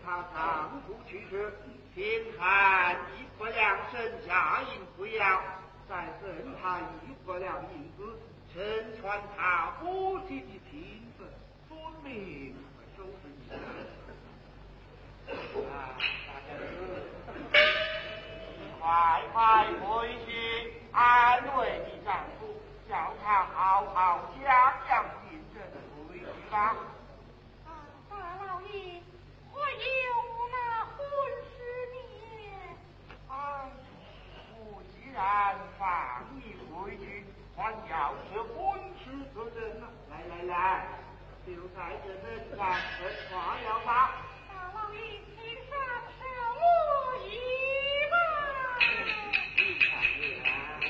他丈夫去世，天寒一不良身，下银不要，再赠他一不良银子，成全他夫妻的平分，遵命收拾你。大家快回去安慰你丈夫，叫他好好将养病症回去吧。 大老爷，我有那婚事呢。 我既然放你回去，还要是婚事责任呢。来，就在这人上，话要大。